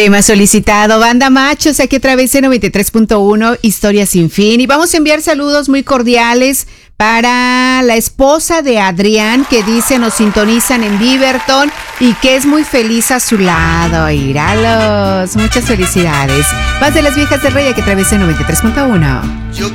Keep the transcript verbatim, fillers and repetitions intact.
Tema solicitado, Banda Machos, aquí a través de noventa y tres punto uno, Historia Sin Fin. Y vamos a enviar saludos muy cordiales para la esposa de Adrián, que dice nos sintonizan en Beaverton y que es muy feliz a su lado. Irálos, muchas felicidades. Más de las viejas del rey, aquí a través de noventa y tres punto uno.